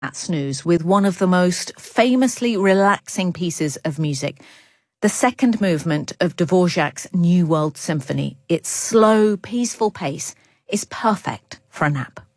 at Snooze with one of the most famously relaxing pieces of music, the second movement of Dvorak's New World Symphony. Its slow, peaceful pace is perfect for a nap.